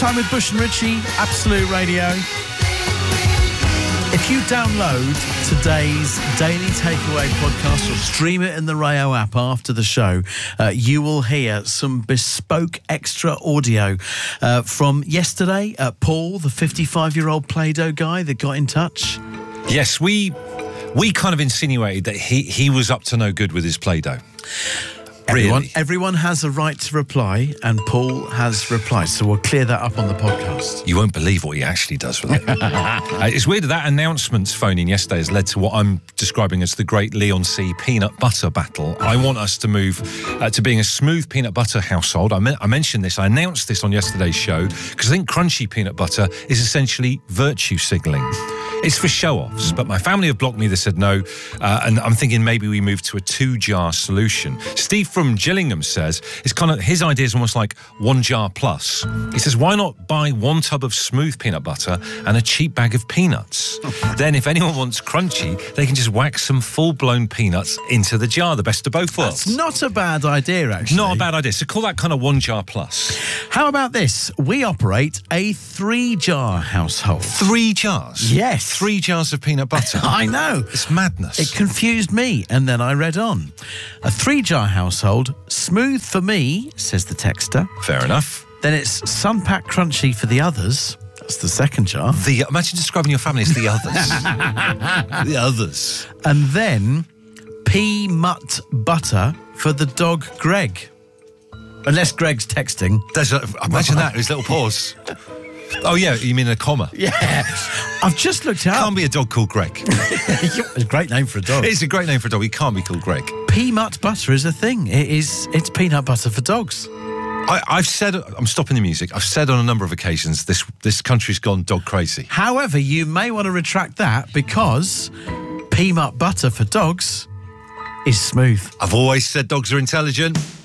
Time with Bush and Ritchie, Absolute Radio. If you download today's Daily Takeaway podcast or stream it in the Rayo app after the show, you will hear some bespoke extra audio from yesterday. Paul, the 55-year-old Play-Doh guy that got in touch. Yes, we kind of insinuated that he was up to no good with his Play-Doh. Everyone has a right to reply, and Paul has replied, so we'll clear that up on the podcast. You won't believe what he actually does with it. It's weird that announcements phone in yesterday has led to what I'm describing as the Great Leon C peanut butter battle. I want us to move to being a smooth peanut butter household. I mentioned this, I announced this on yesterday's show, because I think crunchy peanut butter is essentially virtue signalling. It's for show-offs, but my family have blocked me. They said no, and I'm thinking maybe we move to a 2-jar solution. Steve from Gillingham says it's kind of his idea is almost like 1 jar plus. He says, why not buy 1 tub of smooth peanut butter and a cheap bag of peanuts? Then if anyone wants crunchy, they can just whack some full-blown peanuts into the jar. The best of both worlds. That's not a bad idea, actually. Not a bad idea. So call that kind of 1 jar plus. How about this? We operate a 3-jar household. 3 jars? Yes. 3 jars of peanut butter. I know. It's madness. It confused me, and then I read on. A 3-jar household, smooth for me, says the texter. Fair enough. Then it's Sun-Pack Crunchy for the others. That's the 2nd jar. Imagine describing your family as the others. The others. And then Pea Mutt Butter for the dog Greg. Unless Greg's texting. Imagine that, his little pause. Oh, yeah, you mean a comma? Yeah. I've just looked up. Can't be a dog called Greg. It's a great name for a dog. It's a great name for a dog. He can't be called Greg. Peanut butter is a thing. It's peanut butter for dogs. I've said, I'm stopping the music, I've said on a number of occasions, this country's gone dog crazy. However, you may want to retract that because peanut butter for dogs is smooth. I've always said dogs are intelligent.